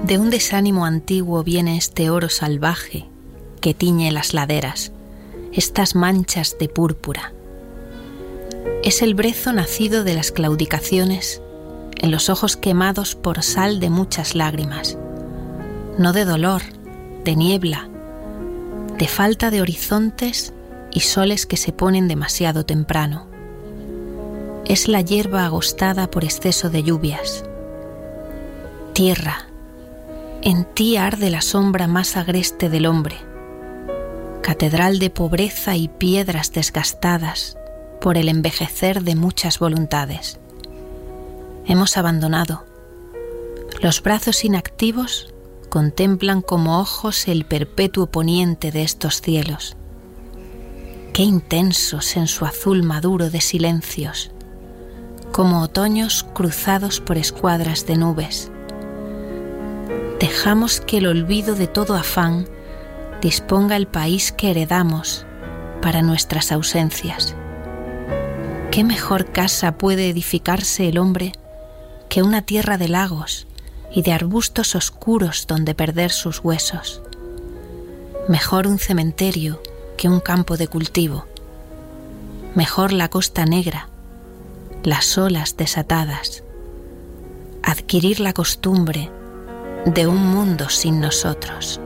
De un desánimo antiguo viene este oro salvaje que tiñe las laderas, estas manchas de púrpura. Es el brezo nacido de las claudicaciones en los ojos quemados por sal de muchas lágrimas, no de dolor, de niebla, de falta de horizontes y soles que se ponen demasiado temprano. Es la hierba agostada por exceso de lluvias. Tierra, en ti arde la sombra más agreste del hombre, catedral de pobreza y piedras desgastadas por el envejecer de muchas voluntades. Hemos abandonado. Los brazos inactivos contemplan como ojos el perpetuo poniente de estos cielos. Qué intensos en su azul maduro de silencios, como otoños cruzados por escuadras de nubes. Dejamos que el olvido de todo afán disponga el país que heredamos para nuestras ausencias. ¿Qué mejor casa puede edificarse el hombre que una tierra de lagos y de arbustos oscuros donde perder sus huesos? Mejor un cementerio que un campo de cultivo. Mejor la costa negra, las olas desatadas. Adquirir la costumbre de un mundo sin nosotros.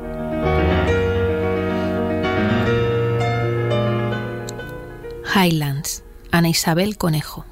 Highlands, Ana Isabel Conejo.